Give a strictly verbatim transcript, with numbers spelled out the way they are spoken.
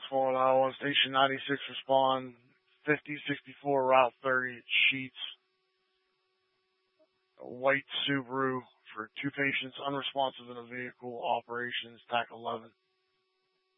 Florida, Iowa, Station ninety-six respond. fifty sixty-four Route thirty Sheets. A white Subaru for two patients unresponsive in a vehicle. Operations T A C eleven.